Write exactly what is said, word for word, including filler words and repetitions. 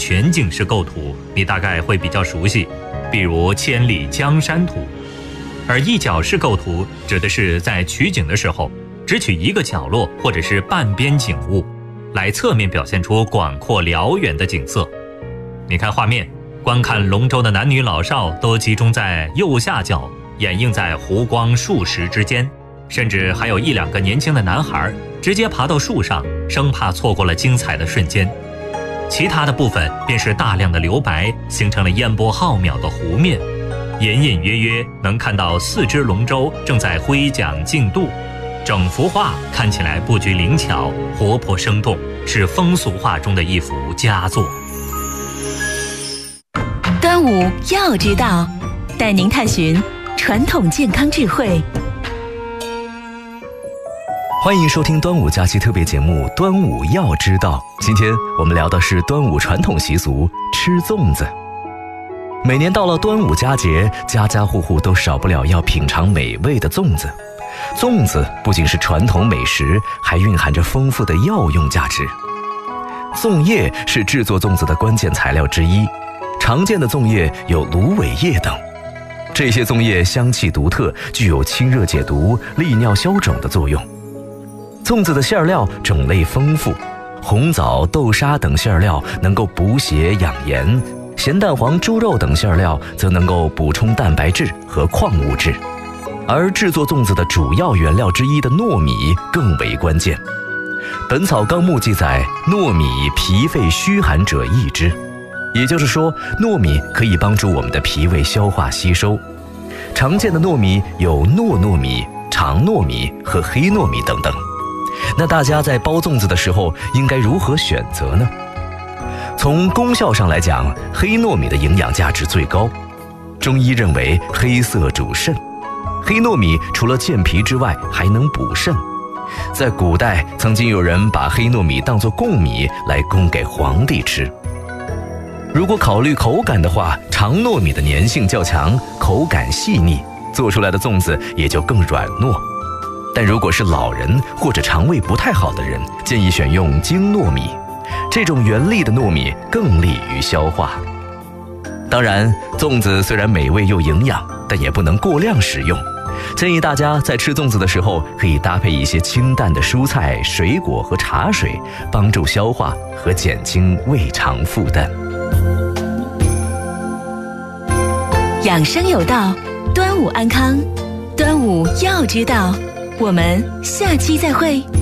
全景式构图，你大概会比较熟悉，比如千里江山图。而一角式构图指的是在取景的时候，只取一个角落或者是半边景物，来侧面表现出广阔辽远的景色。你看画面，观看龙舟的男女老少都集中在右下角，掩映在湖光树石之间，甚至还有一两个年轻的男孩直接爬到树上，生怕错过了精彩的瞬间。其他的部分便是大量的留白，形成了烟波浩渺的湖面，隐隐约约能看到四只龙舟正在挥桨竞渡。整幅画看起来布局灵巧，活泼生动，是风俗画中的一幅佳作。 端午要知道，带您探寻传统健康智慧。 欢迎收听端午假期特别节目《端午要知道》。今天我们聊的是端午传统习俗吃粽子。每年到了端午佳节，家家户户都少不了要品尝美味的粽子。粽子不仅是传统美食，还蕴含着丰富的药用价值。粽叶是制作粽子的关键材料之一，常见的粽叶有芦苇叶等。这些粽叶香气独特，具有清热解毒、利尿消肿的作用。粽子的馅料种类丰富，红枣、豆沙等馅料能够补血养颜，咸蛋黄、猪肉等馅料则能够补充蛋白质和矿物质。而制作粽子的主要原料之一的糯米更为关键。《本草纲目》记载，糯米脾肺虚寒者益之，也就是说，糯米可以帮助我们的脾胃消化吸收。常见的糯米有糯糯米、长糯米和黑糯米等等。那大家在包粽子的时候应该如何选择呢？从功效上来讲，黑糯米的营养价值最高。中医认为黑色主肾，黑糯米除了健脾之外还能补肾。在古代曾经有人把黑糯米当作贡米来供给皇帝吃。如果考虑口感的话，长糯米的粘性较强，口感细腻，做出来的粽子也就更软糯。但如果是老人或者肠胃不太好的人，建议选用精糯米，这种原粒的糯米更利于消化。当然，粽子虽然美味又营养，但也不能过量食用。建议大家在吃粽子的时候，可以搭配一些清淡的蔬菜、水果和茶水，帮助消化和减轻胃肠负担。 养生有道，端午安康，端午要知道。我们下期再会。